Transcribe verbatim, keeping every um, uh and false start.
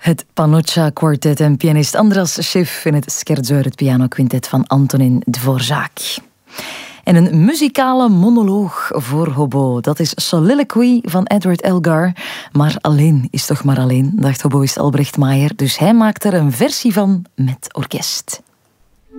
Het Panoccia Quartet en pianist Andras Schiff in het Scherzo uit het pianoquintet van Antonin Dvorak. En een muzikale monoloog voor hobo. Dat is Soliloquy van Edward Elgar. Maar alleen is toch maar alleen, dacht hoboïst Albrecht Meijer. Dus hij maakt er een versie van met orkest.